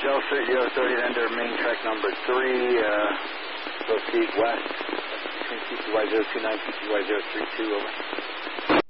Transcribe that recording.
Delta, you have authority to enter main track number 3, proceed west, between TTY 029, TTY 032, over.